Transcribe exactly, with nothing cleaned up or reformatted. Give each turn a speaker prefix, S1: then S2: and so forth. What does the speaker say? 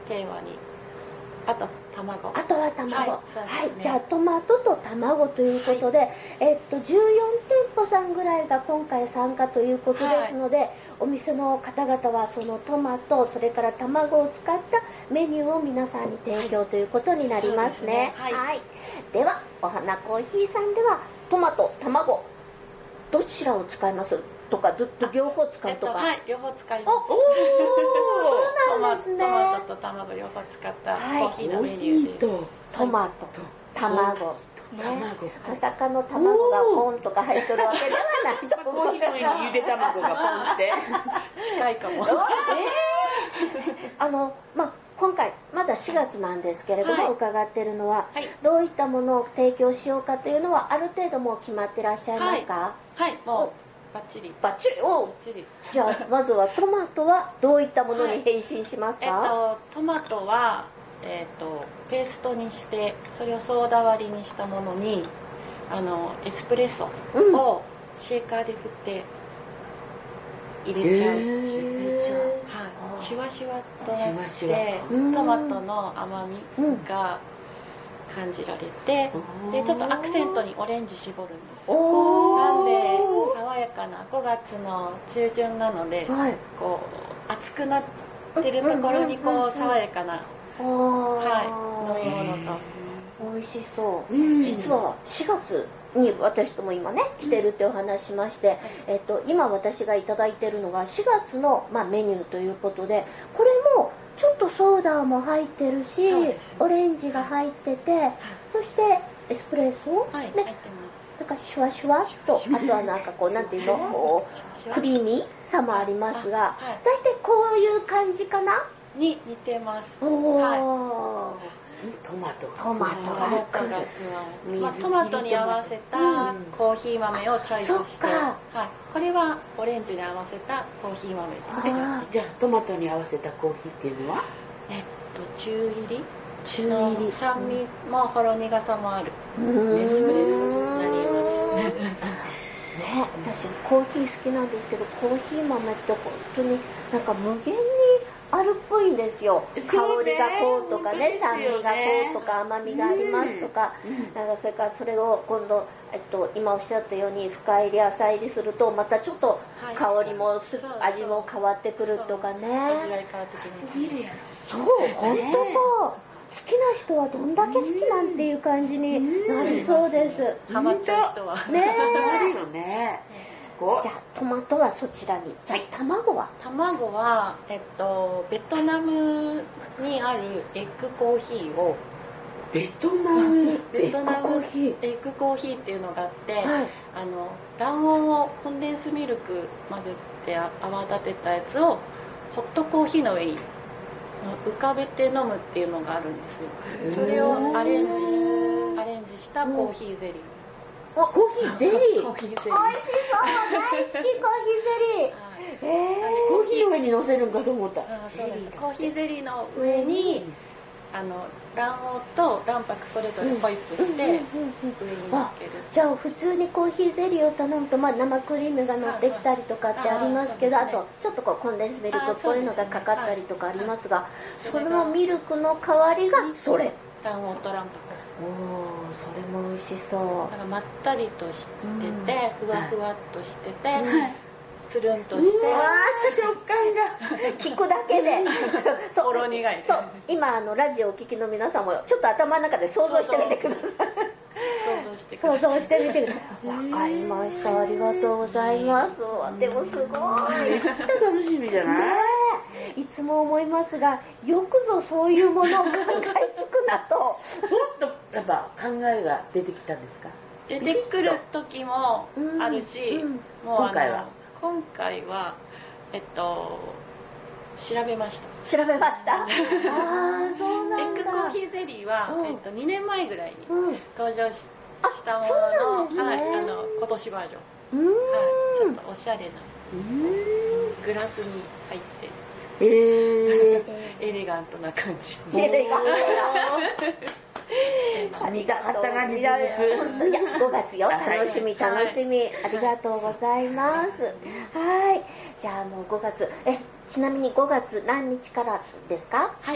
S1: テーマに、あと卵、
S2: あとは卵、はい、
S1: はい、ね、
S2: じゃあトマトと卵ということで、はい、えっとじゅうよんてんぽさんぐらいが今回参加ということですので、はい、お店の方々はそのトマト、それから卵を使ったメニューを皆さんに提供ということになりますね。はい、はい、ではお花コーヒーさんではトマト、卵どちらを使いますとか、両方使うとか、
S1: はい、両方使います。お
S2: おそうなんですね。
S1: トマトと卵両方使ったコーヒーのメニューです。
S2: トマトと卵、まさかの卵がポンとか入ってるわけではないと思う。
S3: コーヒーの上にゆで卵がポンして
S1: 近いかも。
S2: あのまあ今回まだしがつなんですけれども、伺っているのはどういったものを提供しようかというのはある程度もう決まってらっしゃいますか？
S1: はい、もうバッチリ
S2: バッチリ。おじゃあまずはトマトはどういったものに変身しますか？
S1: えっとトマトはえっとペーストにして、それをソーダ割りにしたものにあのエスプレッソをシェーカーで振って入れちゃう。入れちゃう。はい。シュワシュワとなってトマトの甘みが感じられて、でちょっとアクセントにオレンジ絞るんですよ。なんで爽やかなごがつの中旬なので、はい、こう暑くなってるところにこう爽やかな、はい、飲み物と
S2: 美味しそう。うん、実はしがつに私とも今ね来てるってお話しまして、うん、えっと今私がいただいてるのがしがつの、まあ、メニューということで、これもちょっとソーダも入ってるし、オレンジが入ってて、はい、そしてエスプレッソ、
S1: はい、
S2: でなんかシュワシュワっと、あとはなんかこうなんていうの、こうクリーミーさもありますが、はい、大体こういう感じかな
S1: に似てます。
S2: はい、
S3: トマト
S2: トマトが来る、
S1: まあ、トマトに合わせたコーヒー豆をチョイスして、はい、これはオレンジに合わせたコーヒー豆で。
S3: じゃあトマトに合わせたコーヒーっていうのは
S1: えっと中入り
S2: 中入り
S1: 酸味もほろ苦さもあるエスプレッソになりますね。
S2: 私コーヒー好きなんですけど、コーヒー豆って本当になんか無限にあるっぽいんですよ。香りがこうとかね、酸味がこうとか甘みがありますとか、なんかそれからそれを今度、えっと、今おっしゃったように深入り浅入りするとまたちょっと香りもす、味も変わってくるとかね。
S1: 味わい変わってきます。
S2: そう、本当そう。好きな人はどんだけ好きなんていう感じになりそうです。
S1: ハマっちゃう人は
S2: ね
S3: え。
S2: じゃあトマトはそちらに。じゃあ卵は？
S1: 卵はえっとベトナムにあるエッグコーヒーを。
S3: ベトナム
S1: ベトナムエッグコーヒーっていうのがあって、はい、あの卵黄をコンデンスミルク混ぜて泡立てたやつをホットコーヒーの上に浮かべて飲むっていうのがあるんですよ。それをアレンジしアレンジしたコーヒーゼリー。
S2: コーヒーゼリー。
S1: コーヒーゼリー。美味しそう。
S2: 大好きコーヒーゼリー。
S3: ええ。コーヒーの上に乗せるんかと思った。
S1: そうです。コーヒーゼリーの上にあの卵黄と卵白それぞれホイップして上に乗っける。
S2: じゃあ普通にコーヒーゼリーを頼むと、まあ生クリームが乗ってきたりとかってありますけど、あとちょっとこうコンデンスミルクっぽいのがかかったりとかありますが、そのミルクの代わりがそれ。
S1: 卵黄と卵白。
S2: おお、それも美味しそう。
S1: なんかまったりとしてて、ふわふわっとしてて、つるんとして。
S3: うわー、食感が
S2: 聞くだけで。
S1: ほろ苦い。
S2: そう、今あのラジオをお聞きの皆さんもちょっと頭の中で想像してみてください。
S1: 想像してください。
S2: 想像してみてください。わかりました。ありがとうございます。でもすごい。
S3: めっちゃ楽しみじゃない？
S2: いつも思いますが、よくぞそういうものを考えつくなと。
S3: もっとやっぱ考えが出てきたんですか？
S1: 出てくる時もあるし、もう
S3: 今回は
S1: 今回はえっと調べました。
S2: 調べました。ああ、そうなんだ。
S1: エッグコーヒーゼリーはえっとにねんまえぐらいに登場したものの、はい、あの今年バージョン。はい、ちょっとおしゃれなグラスに入って。
S3: えー、
S1: エレガントな感じ。
S2: エレガン
S3: トな。見たかったが実物。
S2: いやごがつよ、楽しみ楽しみ、ありがとうございます。はい、じゃあもうごがつ、えちなみにごがつ何日からですか？
S1: はい、